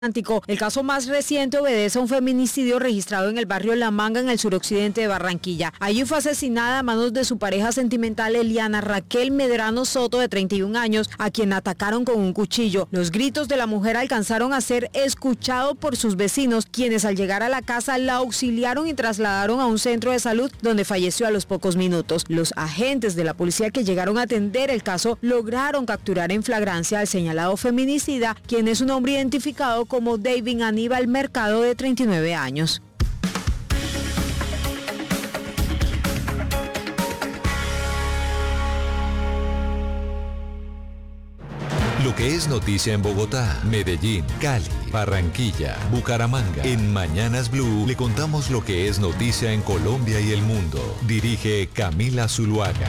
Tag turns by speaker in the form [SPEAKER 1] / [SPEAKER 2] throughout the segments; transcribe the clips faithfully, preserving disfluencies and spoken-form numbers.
[SPEAKER 1] El caso más reciente obedece a un feminicidio registrado en el barrio La Manga, en el suroccidente de Barranquilla. Allí fue asesinada a manos de su pareja sentimental Eliana Raquel Medrano Soto, de treinta y un años, a quien atacaron con un cuchillo. Los gritos de la mujer alcanzaron a ser escuchados por sus vecinos, quienes al llegar a la casa la auxiliaron y trasladaron a un centro de salud, donde falleció a los pocos minutos. Los agentes de la policía que llegaron a atender el caso lograron capturar en flagrancia al señalado feminicida, quien es un hombre identificado como David Aníbal Mercado, de treinta y nueve años.
[SPEAKER 2] Lo que es noticia en Bogotá, Medellín, Cali, Barranquilla, Bucaramanga. En Mañanas Blue le contamos lo que es noticia en Colombia y el mundo. Dirige Camila Zuluaga.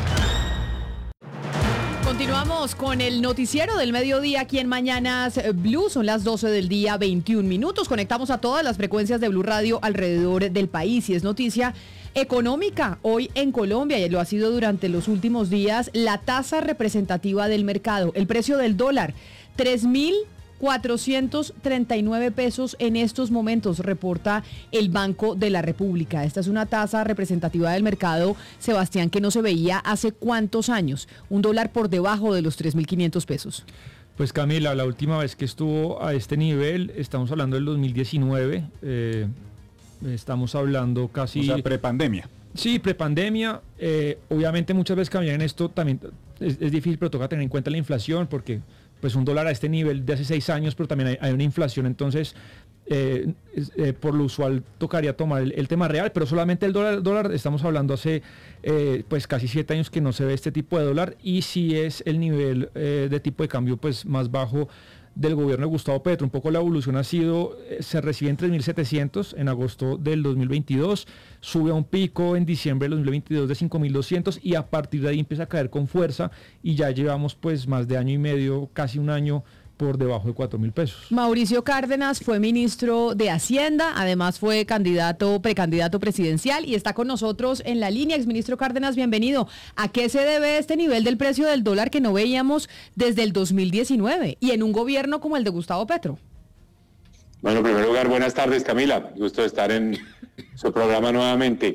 [SPEAKER 3] Continuamos con el noticiero del mediodía aquí en Mañanas Blue. Son las doce del día, veintiún minutos. Conectamos a todas las frecuencias de Blue Radio alrededor del país y es noticia económica hoy en Colombia, y lo ha sido durante los últimos días, la tasa representativa del mercado, el precio del dólar, tres mil cuatrocientos treinta y nueve pesos en estos momentos, reporta el Banco de la República. Esta es una tasa representativa del mercado, Sebastián, que no se veía hace cuántos años, un dólar por debajo de los tres mil quinientos pesos.
[SPEAKER 4] Pues Camila, la última vez que estuvo a este nivel, estamos hablando del dos mil diecinueve, eh, estamos hablando casi...
[SPEAKER 5] O sea, prepandemia.
[SPEAKER 4] Sí, prepandemia. Eh, obviamente muchas veces cambiar en esto también es, es difícil, pero toca tener en cuenta la inflación, porque pues un dólar a este nivel de hace seis años, pero también hay, hay una inflación, entonces eh, eh, por lo usual tocaría tomar el, el tema real, pero solamente el dólar, dólar estamos hablando hace eh, pues casi siete años que no se ve este tipo de dólar, y sí es el nivel eh, de tipo de cambio pues más bajo del gobierno de Gustavo Petro. Un poco la evolución ha sido, eh, se recibe en tres mil setecientos en agosto del dos mil veintidós, sube a un pico en diciembre del dos mil veintidós de cinco mil doscientos y a partir de ahí empieza a caer con fuerza y ya llevamos pues más de año y medio, casi un año por debajo de cuatro mil pesos.
[SPEAKER 3] Mauricio Cárdenas fue ministro de Hacienda, además fue candidato, precandidato presidencial y está con nosotros en la línea. Exministro Cárdenas, bienvenido. ¿A qué se debe este nivel del precio del dólar que no veíamos desde el dos mil diecinueve y en un gobierno como el de Gustavo Petro?
[SPEAKER 6] Bueno, en primer lugar, buenas tardes, Camila. Gusto de estar en su programa nuevamente.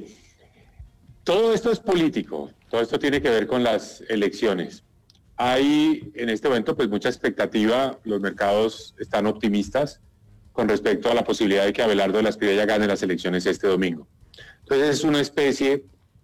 [SPEAKER 6] Todo esto es político, todo esto tiene que ver con las elecciones. Hay en este momento pues mucha expectativa, los mercados están optimistas con respecto a la posibilidad de que Abelardo de la Espriella gane las elecciones este domingo. Entonces es una especie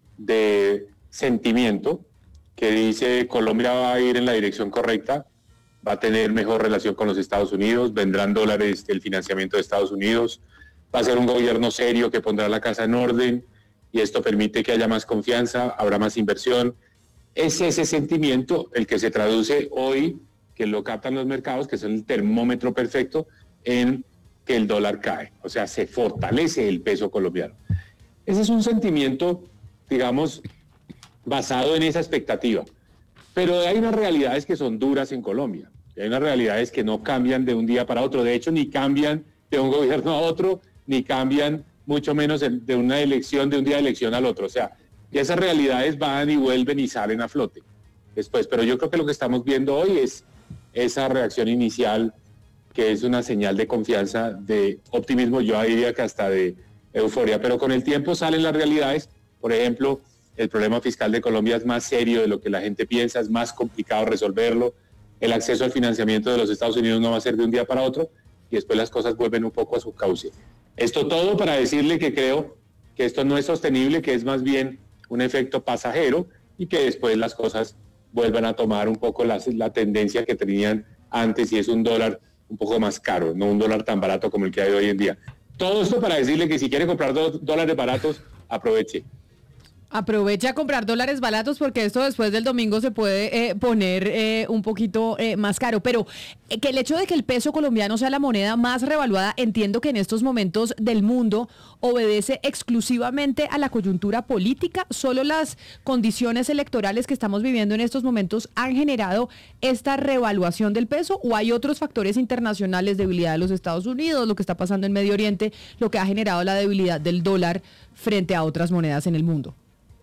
[SPEAKER 6] de sentimiento que dice Colombia va a ir en la dirección correcta, va a tener mejor relación con los Estados Unidos, vendrán dólares del financiamiento de Estados Unidos, va a ser un gobierno serio que pondrá la casa en orden y esto permite que haya más confianza, habrá más inversión. Es ese sentimiento el que se traduce hoy, que lo captan los mercados, que es el termómetro perfecto, en que el dólar cae. O sea, se fortalece el peso colombiano. Ese es un sentimiento, digamos, basado en esa expectativa. Pero hay unas realidades que son duras en Colombia. Hay unas realidades que no cambian de un día para otro. De hecho, ni cambian de un gobierno a otro, ni cambian mucho menos de una elección, de un día de elección al otro. O sea, y esas realidades van y vuelven y salen a flote después. Pero yo creo que lo que estamos viendo hoy es esa reacción inicial, que es una señal de confianza, de optimismo, yo diría que hasta de euforia. Pero con el tiempo salen las realidades. Por ejemplo, el problema fiscal de Colombia es más serio de lo que la gente piensa, es más complicado resolverlo. El acceso al financiamiento de los Estados Unidos no va a ser de un día para otro y después las cosas vuelven un poco a su cauce. Esto todo para decirle que creo que esto no es sostenible, que es más bien un efecto pasajero y que después las cosas vuelvan a tomar un poco la, la tendencia que tenían antes y es un dólar un poco más caro, no un dólar tan barato como el que hay hoy en día. Todo esto para decirle que si quiere comprar do, dólares baratos, aproveche.
[SPEAKER 3] Aproveche a comprar dólares baratos porque esto después del domingo se puede eh, poner eh, un poquito eh, más caro. Pero eh, que el hecho de que el peso colombiano sea la moneda más revaluada, entiendo que en estos momentos del mundo obedece exclusivamente a la coyuntura política. Solo las condiciones electorales que estamos viviendo en estos momentos han generado esta revaluación del peso, o hay otros factores internacionales, debilidad de los Estados Unidos, lo que está pasando en Medio Oriente, lo que ha generado la debilidad del dólar frente a otras monedas en el mundo.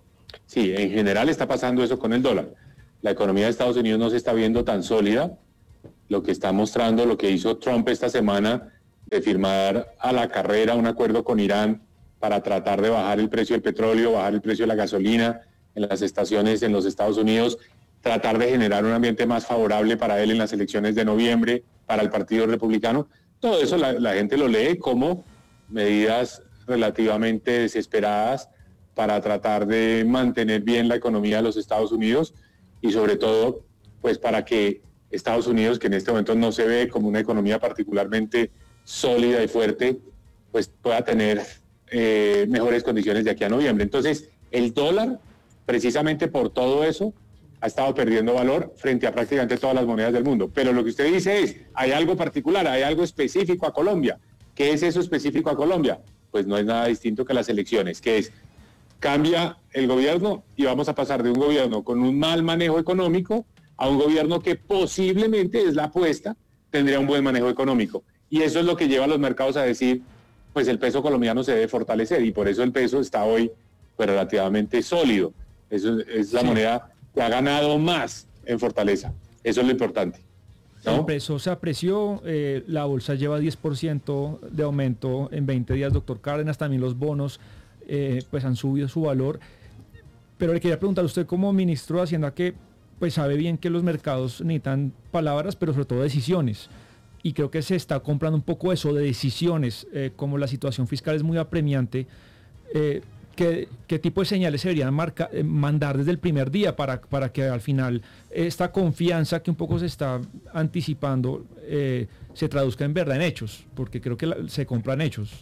[SPEAKER 6] Sí, en general está pasando eso con el dólar. La economía de Estados Unidos no se está viendo tan sólida. Lo que está mostrando, lo que hizo Trump esta semana de firmar a la carrera un acuerdo con Irán para tratar de bajar el precio del petróleo, bajar el precio de la gasolina en las estaciones en los Estados Unidos, tratar de generar un ambiente más favorable para él en las elecciones de noviembre, para el Partido Republicano. Todo eso la, la gente lo lee como medidas relativamente desesperadas para tratar de mantener bien la economía de los Estados Unidos y sobre todo pues para que Estados Unidos, que en este momento no se ve como una economía particularmente sólida y fuerte, pues pueda tener eh, mejores condiciones de aquí a noviembre. Entonces, el dólar, precisamente por todo eso, ha estado perdiendo valor frente a prácticamente todas las monedas del mundo. Pero lo que usted dice es, hay algo particular, hay algo específico a Colombia. ¿Qué es eso específico a Colombia? Pues no es nada distinto que las elecciones, que es, cambia el gobierno y vamos a pasar de un gobierno con un mal manejo económico a un gobierno que posiblemente, es la apuesta, tendría un buen manejo económico. Y eso es lo que lleva a los mercados a decir, pues el peso colombiano se debe fortalecer y por eso el peso está hoy pues, relativamente sólido. Eso es la sí. moneda que ha ganado más en fortaleza. Eso es lo importante, ¿no?
[SPEAKER 4] El peso se apreció, eh, la bolsa lleva diez por ciento de aumento en veinte días, doctor Cárdenas, también los bonos eh, pues han subido su valor. Pero le quería preguntar a usted como ministro de Hacienda que pues sabe bien que los mercados necesitan palabras, pero sobre todo decisiones. Y creo que se está comprando un poco eso de decisiones, eh, como la situación fiscal es muy apremiante. Eh, ¿qué, ¿Qué tipo de señales se deberían marca, eh, mandar desde el primer día para, para que al final esta confianza que un poco se está anticipando eh, se traduzca en verdad en hechos? Porque creo que la, se compran hechos.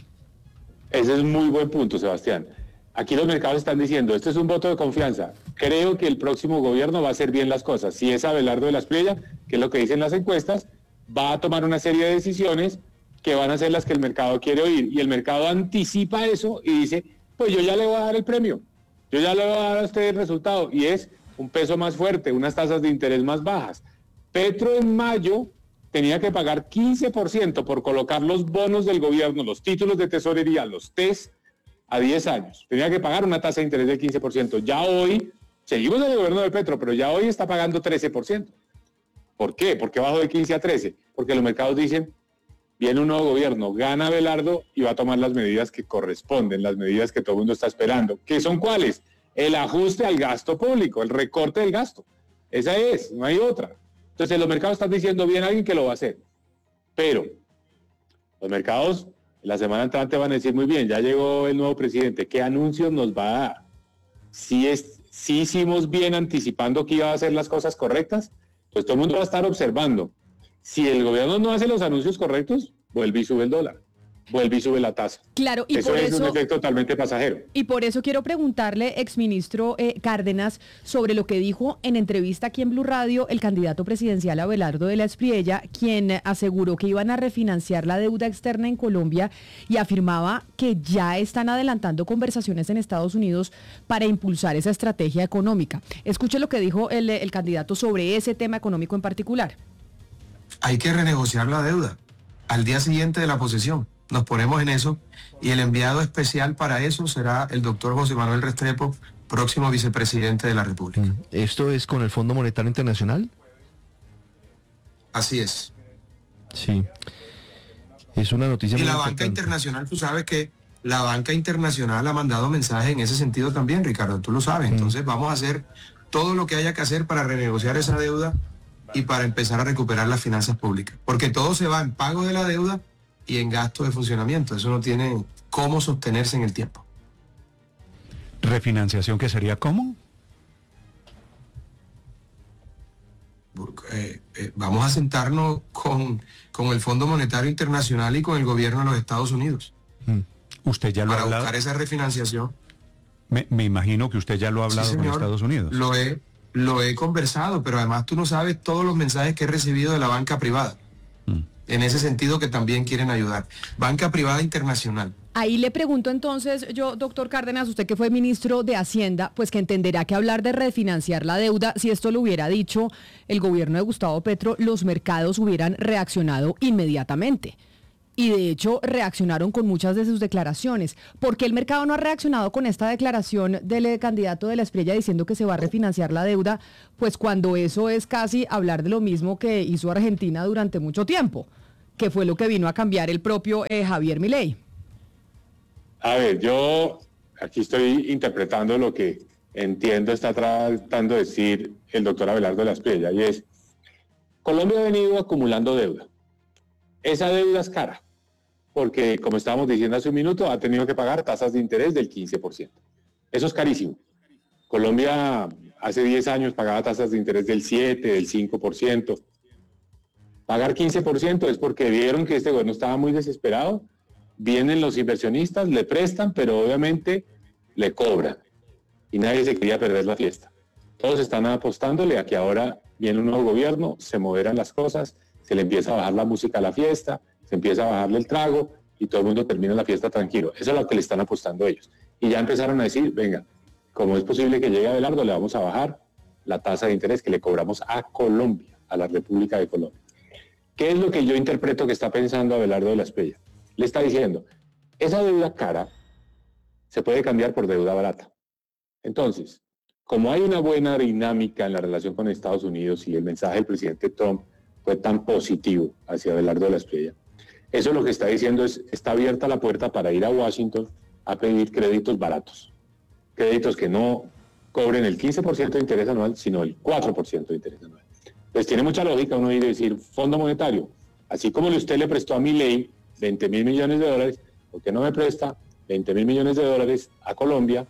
[SPEAKER 6] Ese es un muy buen punto, Sebastián. Aquí los mercados están diciendo, esto es un voto de confianza. Creo que el próximo gobierno va a hacer bien las cosas. Si es Abelardo de la Espriella, que es lo que dicen las encuestas, va a tomar una serie de decisiones que van a ser las que el mercado quiere oír. Y el mercado anticipa eso y dice, pues yo ya le voy a dar el premio. Yo ya le voy a dar a usted el resultado. Y es un peso más fuerte, unas tasas de interés más bajas. Petro en mayo tenía que pagar quince por ciento por colocar los bonos del gobierno, los títulos de tesorería, los T E S, a diez años. Tenía que pagar una tasa de interés del quince por ciento. Ya hoy, seguimos en el gobierno de Petro, pero ya hoy está pagando trece por ciento. ¿Por qué? Porque bajó de quince a trece. Porque los mercados dicen, viene un nuevo gobierno, gana Abelardo y va a tomar las medidas que corresponden, las medidas que todo el mundo está esperando. ¿Qué son cuáles? El ajuste al gasto público, el recorte del gasto. Esa es, no hay otra. Entonces los mercados están diciendo, bien alguien que lo va a hacer. Pero los mercados la semana entrante van a decir, muy bien, ya llegó el nuevo presidente, ¿qué anuncios nos va a dar? Si, es, si hicimos bien anticipando que iba a hacer las cosas correctas, pues todo el mundo va a estar observando. Si el gobierno no hace los anuncios correctos, vuelve y sube el dólar, vuelve y sube la tasa.
[SPEAKER 3] Claro, y
[SPEAKER 6] eso
[SPEAKER 3] por
[SPEAKER 6] es
[SPEAKER 3] eso,
[SPEAKER 6] un efecto totalmente pasajero.
[SPEAKER 3] Y por eso quiero preguntarle, exministro eh, Cárdenas, sobre lo que dijo en entrevista aquí en Blue Radio el candidato presidencial Abelardo de la Espriella, quien aseguró que iban a refinanciar la deuda externa en Colombia y afirmaba que ya están adelantando conversaciones en Estados Unidos para impulsar esa estrategia económica. Escuche lo que dijo el, el candidato sobre ese tema económico en particular.
[SPEAKER 5] Hay que renegociar la deuda al día siguiente de la posesión. Nos ponemos en eso y el enviado especial para eso será el doctor José Manuel Restrepo, próximo vicepresidente de la República.
[SPEAKER 7] ¿Esto es con el Fondo Monetario Internacional?
[SPEAKER 5] Así es.
[SPEAKER 7] Sí. Es una noticia
[SPEAKER 5] y
[SPEAKER 7] muy
[SPEAKER 5] la banca
[SPEAKER 7] importante.
[SPEAKER 5] internacional, tú sabes que la banca internacional ha mandado mensajes en ese sentido también, Ricardo, tú lo sabes. Mm. Entonces vamos a hacer todo lo que haya que hacer para renegociar esa deuda y para empezar a recuperar las finanzas públicas. Porque todo se va en pago de la deuda y en gasto de funcionamiento. Eso no tiene cómo sostenerse en el tiempo.
[SPEAKER 8] ¿Refinanciación que sería cómo?
[SPEAKER 5] Eh, eh, vamos a sentarnos con, con el Fondo Monetario Internacional y con el gobierno de los Estados Unidos.
[SPEAKER 8] Mm. ¿Usted ya lo
[SPEAKER 5] para
[SPEAKER 8] ha hablado?
[SPEAKER 5] buscar esa refinanciación.
[SPEAKER 8] Me, me imagino que usted ya lo ha hablado sí, con Estados Unidos.
[SPEAKER 5] Lo he, lo he conversado, pero además tú no sabes todos los mensajes que he recibido de la banca privada. Mm. En ese sentido que también quieren ayudar. Banca privada internacional.
[SPEAKER 3] Ahí le pregunto entonces yo, doctor Cárdenas, usted que fue ministro de Hacienda, pues que entenderá que hablar de refinanciar la deuda, si esto lo hubiera dicho el gobierno de Gustavo Petro, los mercados hubieran reaccionado inmediatamente. Y de hecho reaccionaron con muchas de sus declaraciones. ¿Por qué el mercado no ha reaccionado con esta declaración del candidato de la Espriella diciendo que se va a refinanciar la deuda? Pues cuando eso es casi hablar de lo mismo que hizo Argentina durante mucho tiempo. que fue lo que vino a cambiar el propio eh, Javier Milei.
[SPEAKER 6] A ver, yo aquí estoy interpretando lo que entiendo está tratando de decir el doctor Abelardo de la Espriella, y es, Colombia ha venido acumulando deuda. Esa deuda es cara, porque como estábamos diciendo hace un minuto, ha tenido que pagar tasas de interés del quince por ciento. Eso es carísimo. Colombia hace diez años pagaba tasas de interés del siete, del cinco por ciento. Pagar quince por ciento es porque vieron que este gobierno estaba muy desesperado, vienen los inversionistas, le prestan, pero obviamente le cobran. Y nadie se quería perder la fiesta. Todos están apostándole a que ahora viene un nuevo gobierno, se moverán las cosas, se le empieza a bajar la música a la fiesta, se empieza a bajarle el trago y todo el mundo termina la fiesta tranquilo. Eso es lo que le están apostando ellos. Y ya empezaron a decir, venga, como es posible que llegue Abelardo, le vamos a bajar la tasa de interés que le cobramos a Colombia, a la República de Colombia. ¿Qué es lo que yo interpreto que está pensando Abelardo de la Espriella? Le está diciendo, esa deuda cara se puede cambiar por deuda barata. Entonces, como hay una buena dinámica en la relación con Estados Unidos y el mensaje del presidente Trump fue tan positivo hacia Abelardo de la Espriella, eso lo que está diciendo es, está abierta la puerta para ir a Washington a pedir créditos baratos. Créditos que no cobren el quince por ciento de interés anual, sino el cuatro por ciento de interés anual. Entonces tiene mucha lógica uno ir y decir, Fondo Monetario, así como usted le prestó a Milei veinte mil millones de dólares, ¿por qué no me presta veinte mil millones de dólares a Colombia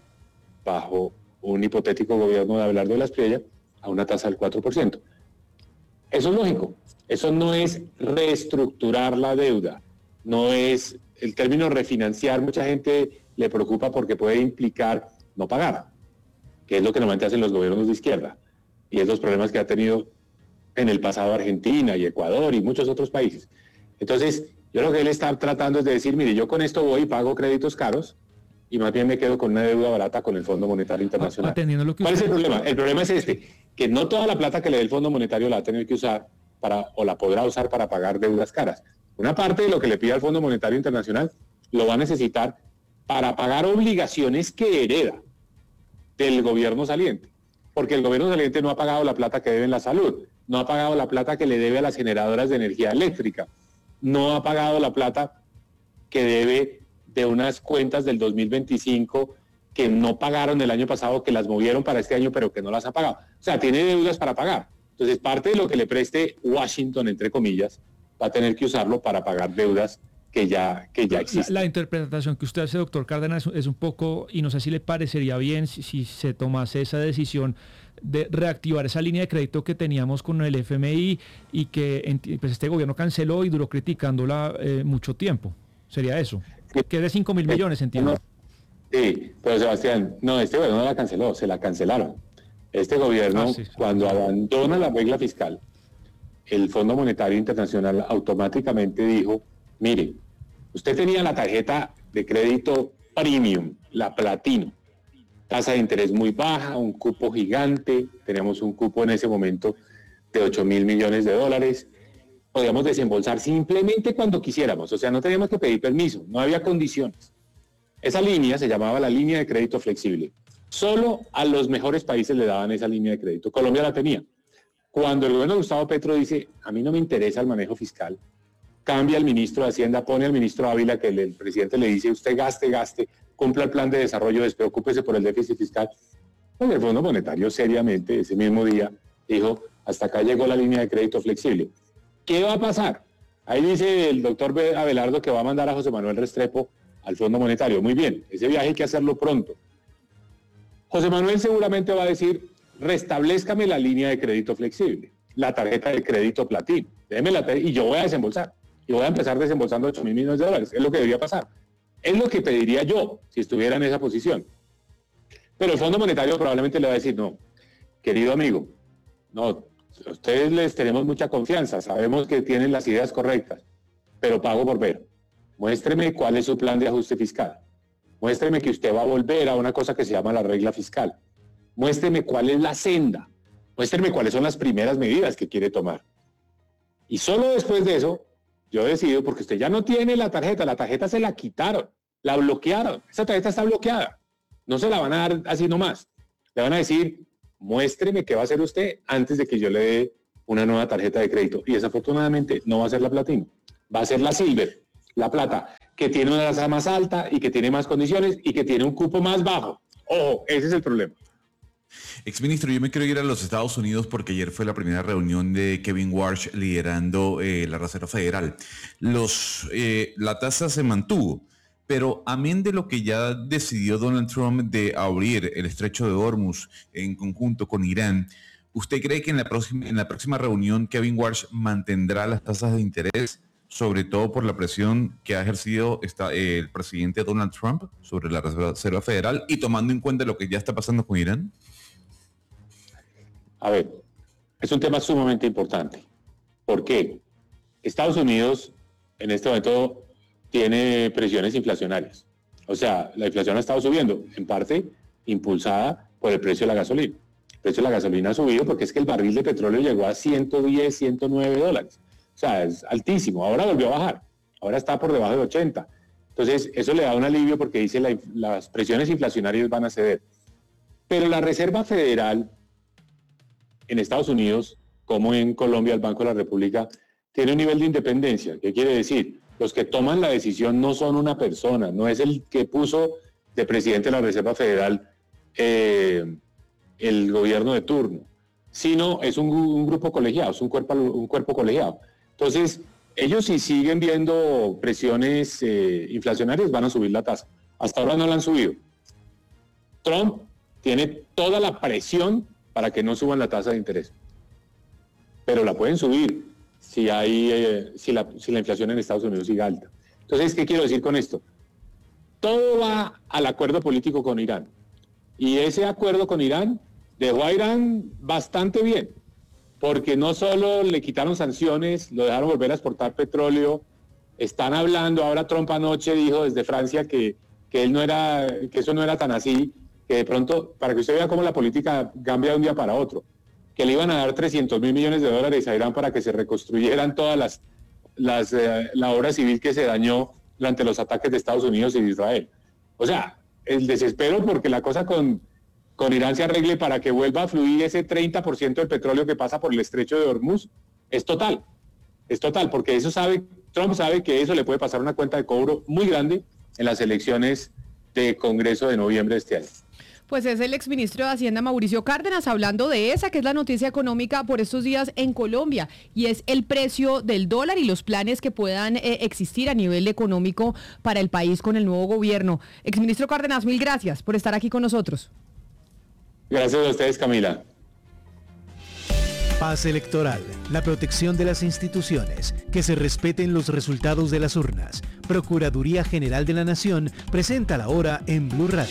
[SPEAKER 6] bajo un hipotético gobierno de Abelardo de la Espriella a una tasa del cuatro por ciento? Eso es lógico. Eso no es reestructurar la deuda, no es el término refinanciar. Mucha gente le preocupa porque puede implicar no pagar, que es lo que normalmente hacen los gobiernos de izquierda, y es los problemas que ha tenido en el pasado Argentina y Ecuador y muchos otros países. Entonces, yo lo que él está tratando es de decir, mire, yo con esto voy y pago créditos caros y más bien me quedo con una deuda barata con el Fondo Monetario Internacional.
[SPEAKER 4] Atendiendo lo que
[SPEAKER 6] ¿Cuál
[SPEAKER 4] usted...
[SPEAKER 6] es el problema? El problema es este, que no toda la plata que le dé el Fondo Monetario la va a tener que usar para, o la podrá usar para pagar deudas caras. Una parte de lo que le pide al Fondo Monetario Internacional lo va a necesitar para pagar obligaciones que hereda del gobierno saliente. Porque el gobierno saliente no ha pagado la plata que debe en la salud, no ha pagado la plata que le debe a las generadoras de energía eléctrica, no ha pagado la plata que debe de unas cuentas del dos mil veinticinco que no pagaron el año pasado, que las movieron para este año, pero que no las ha pagado. O sea, tiene deudas para pagar. Entonces, parte de lo que le preste Washington, entre comillas, va a tener que usarlo para pagar deudas que ya, que ya existen.
[SPEAKER 4] La, la interpretación que usted hace, doctor Cárdenas, es un poco, y no sé si le parecería bien si, si se tomase esa decisión de reactivar esa línea de crédito que teníamos con el F M I y que pues, este gobierno canceló y duró criticándola eh, mucho tiempo. ¿Sería eso? Sí. Que de cinco mil millones, entiendo.
[SPEAKER 6] No, sí, pero Sebastián, no, este gobierno no la canceló, se la cancelaron. Este gobierno, ah, sí, sí. cuando abandona la regla fiscal, el Fondo Monetario Internacional automáticamente dijo, mire, usted tenía la tarjeta de crédito premium, la platino, tasa de interés muy baja, un cupo gigante, teníamos un cupo en ese momento de ocho mil millones de dólares, podíamos desembolsar simplemente cuando quisiéramos, o sea, no teníamos que pedir permiso, no había condiciones. Esa línea se llamaba la línea de crédito flexible. Solo a los mejores países le daban esa línea de crédito. Colombia la tenía. Cuando el gobierno de Gustavo Petro dice, a mí no me interesa el manejo fiscal, cambia al ministro de Hacienda, pone al ministro Ávila, que el, el presidente le dice, usted gaste, gaste, cumpla el plan de desarrollo, despreocúpese por el déficit fiscal. Pues el Fondo Monetario seriamente ese mismo día dijo, hasta acá llegó la línea de crédito flexible. ¿Qué va a pasar? Ahí dice el doctor Abelardo que va a mandar a José Manuel Restrepo al Fondo Monetario. Muy bien, ese viaje hay que hacerlo pronto. José Manuel seguramente va a decir, restablézcame la línea de crédito flexible, la tarjeta de crédito platino, déjeme la y yo voy a desembolsar. Y voy a empezar desembolsando ocho mil millones de dólares. Es lo que debería pasar. Es lo que pediría yo si estuviera en esa posición. Pero el Fondo Monetario probablemente le va a decir, no, querido amigo, no, a ustedes les tenemos mucha confianza, sabemos que tienen las ideas correctas, pero pago por ver. Muéstreme cuál es su plan de ajuste fiscal. Muéstreme que usted va a volver a una cosa que se llama la regla fiscal. Muéstreme cuál es la senda. Muéstreme cuáles son las primeras medidas que quiere tomar. Y solo después de eso, yo decido, porque usted ya no tiene la tarjeta, la tarjeta se la quitaron, la bloquearon, esa tarjeta está bloqueada, no se la van a dar así nomás, le van a decir, muéstreme qué va a hacer usted antes de que yo le dé una nueva tarjeta de crédito, y desafortunadamente no va a ser la platino, va a ser la silver, la plata, que tiene una tasa más alta y que tiene más condiciones y que tiene un cupo más bajo. Ojo, ese es el problema.
[SPEAKER 9] Exministro, yo me quiero ir a los Estados Unidos porque ayer fue la primera reunión de Kevin Warsh liderando eh, la Reserva Federal. Los, eh, la tasa se mantuvo, pero amén de lo que ya decidió Donald Trump de abrir el estrecho de Hormuz en conjunto con Irán, ¿usted cree que en la próxima, en la próxima reunión Kevin Warsh mantendrá las tasas de interés, sobre todo por la presión que ha ejercido esta, eh, el presidente Donald Trump sobre la Reserva Federal y tomando en cuenta lo que ya está pasando con Irán?
[SPEAKER 6] A ver, es un tema sumamente importante. ¿Por qué? Estados Unidos en este momento tiene presiones inflacionarias. O sea, la inflación ha estado subiendo, en parte impulsada por el precio de la gasolina. El precio de la gasolina ha subido porque es que el barril de petróleo llegó a ciento diez, ciento nueve dólares. O sea, es altísimo. Ahora volvió a bajar. Ahora está por debajo de ochenta. Entonces, eso le da un alivio porque dice la, las presiones inflacionarias van a ceder. Pero la Reserva Federal en Estados Unidos, como en Colombia, el Banco de la República, tiene un nivel de independencia. ¿Qué quiere decir? Los que toman la decisión no son una persona, no es el que puso de presidente de la Reserva Federal eh, el gobierno de turno, sino es un, un grupo colegiado, es un cuerpo, un cuerpo colegiado. Entonces, ellos si siguen viendo presiones eh, inflacionarias van a subir la tasa. Hasta ahora no la han subido. Trump tiene toda la presión para que no suban la tasa de interés. Pero la pueden subir si, hay, eh, si, la, si la inflación en Estados Unidos sigue alta. Entonces, ¿qué quiero decir con esto? Todo va al acuerdo político con Irán. Y ese acuerdo con Irán dejó a Irán bastante bien, porque no solo le quitaron sanciones, lo dejaron volver a exportar petróleo, están hablando, ahora Trump anoche dijo desde Francia que, que, él no era, que eso no era tan así, que de pronto, para que usted vea cómo la política cambia de un día para otro, que le iban a dar trescientos mil millones de dólares a Irán para que se reconstruyeran todas las, las eh, la obra civil que se dañó durante los ataques de Estados Unidos y de Israel. O sea, el desespero porque la cosa con, con Irán se arregle para que vuelva a fluir ese treinta por ciento del petróleo que pasa por el estrecho de Hormuz, es total, es total, porque eso sabe, Trump sabe que eso le puede pasar una cuenta de cobro muy grande en las elecciones de Congreso de noviembre de este año.
[SPEAKER 3] Pues es el exministro de Hacienda Mauricio Cárdenas hablando de esa que es la noticia económica por estos días en Colombia y es el precio del dólar y los planes que puedan eh, existir a nivel económico para el país con el nuevo gobierno. Exministro Cárdenas, mil gracias por estar aquí con nosotros.
[SPEAKER 6] Gracias a ustedes, Camila.
[SPEAKER 10] Paz electoral, la protección de las instituciones, que se respeten los resultados de las urnas. Procuraduría General de la Nación presenta la hora en Blue Radio.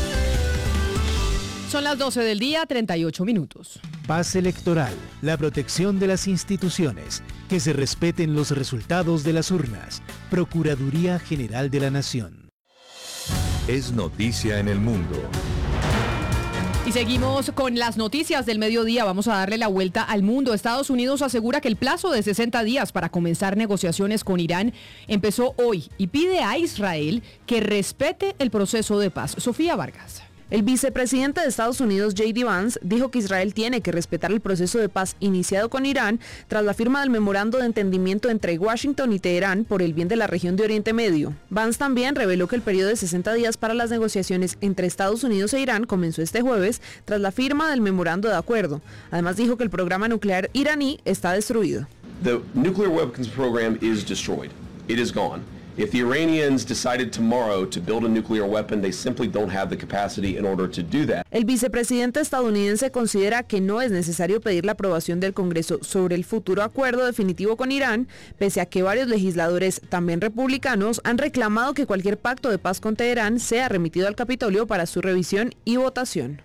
[SPEAKER 3] Son las doce del día, treinta y ocho minutos.
[SPEAKER 10] Paz electoral, la protección de las instituciones, que se respeten los resultados de las urnas. Procuraduría General de la Nación.
[SPEAKER 2] Es noticia en el mundo.
[SPEAKER 3] Y seguimos con las noticias del mediodía. Vamos a darle la vuelta al mundo. Estados Unidos asegura que el plazo de sesenta días para comenzar negociaciones con Irán empezó hoy y pide a Israel que respete el proceso de paz. Sofía Vargas.
[SPEAKER 1] El vicepresidente de Estados Unidos, J D Vance, dijo que Israel tiene que respetar el proceso de paz iniciado con Irán tras la firma del memorando de entendimiento entre Washington y Teherán por el bien de la región de Oriente Medio. Vance también reveló que el periodo de sesenta días para las negociaciones entre Estados Unidos e Irán comenzó este jueves tras la firma del memorando de acuerdo. Además dijo que el programa nuclear iraní está destruido.
[SPEAKER 11] The nuclear weapons program is destroyed. It is gone. If the Iranians decided tomorrow to build a nuclear weapon, they simply don't have the capacity in order to do that.
[SPEAKER 1] El vicepresidente estadounidense considera que no es necesario pedir la aprobación del Congreso sobre el futuro acuerdo definitivo con Irán, pese a que varios legisladores, también republicanos, han reclamado que cualquier pacto de paz con Teherán sea remitido al Capitolio para su revisión y votación.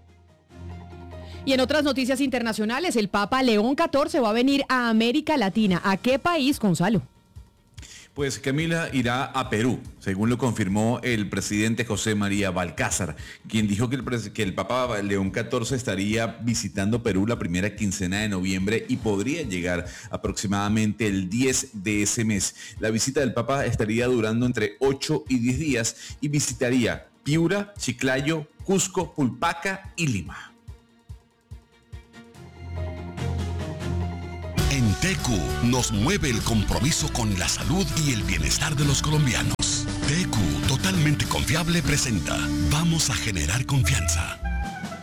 [SPEAKER 3] Y en otras noticias internacionales, el Papa León catorce va a venir a América Latina. ¿A qué país, Gonzalo?
[SPEAKER 9] Pues Camila irá a Perú, según lo confirmó el presidente José María Balcázar, quien dijo que el, que el Papa León catorce estaría visitando Perú la primera quincena de noviembre y podría llegar aproximadamente el diez de ese mes. La visita del Papa estaría durando entre ocho y diez días y visitaría Piura, Chiclayo, Cusco, Pulpaca y Lima.
[SPEAKER 12] En T Q nos mueve el compromiso con la salud y el bienestar de los colombianos. T Q, totalmente confiable, presenta Vamos a generar confianza.